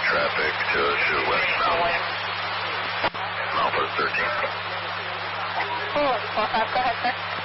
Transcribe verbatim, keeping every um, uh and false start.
traffic to shoot westbound. Southwest thirteen. four five, go ahead, sir.